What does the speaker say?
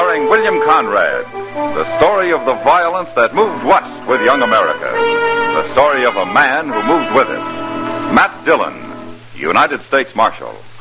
starring William Conrad. The story of the violence that moved west with young America. The story of a man who moved with it. Matt Dillon, United States Marshal.